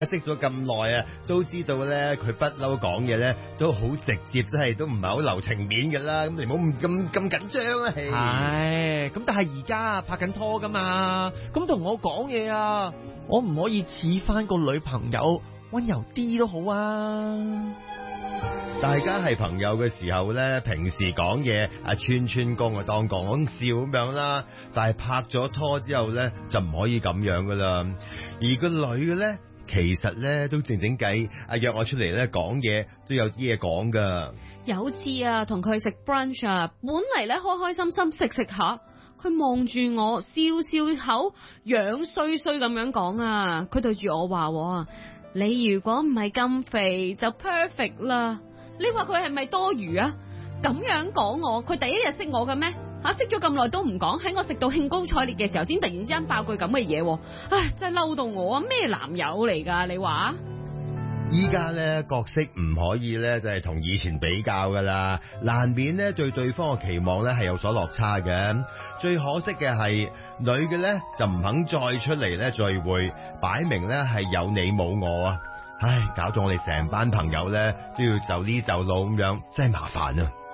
識咗咁耐啊，都知道咧佢不嬲講嘢咧都好直接，真係都唔係好留情面噶啦。咁你唔好咁緊張啊。 係咁，但係而家拍緊拖噶嘛，咁同我講嘢啊，我唔可以似翻個女朋友溫柔啲都好啊。 大家係朋友嘅時候咧，平時講嘢串公啊當講笑咁樣啦，但係拍咗拖之後咧就唔可以咁樣噶啦。而個女嘅咧，其實咧都靜計，約我出嚟咧講嘢都有啲嘢講噶。 有次啊，同佢食 brunch 啊，本嚟咧開開心心食下，佢望住我笑口，樣衰咁樣講啊。佢對住我話：你如果唔係咁肥就 perfect 啦。你話佢係咪多餘啊？咁樣講我，佢第一日識我嘅咩？識咗咁耐都唔講，喺我食到興高采烈嘅時候，先突然之間爆句咁嘅嘢，唉，真係嬲到我啊！咩男友嚟噶？你話？ 依家咧角色唔可以咧就係同以前比較噶啦，難免咧對對方嘅期望咧係有所落差嘅。最可惜嘅係女嘅咧就唔肯再出嚟咧聚會，擺明咧係有你冇我啊！唉，搞到我哋成班朋友咧都要就呢就路咁樣，真係麻煩啊！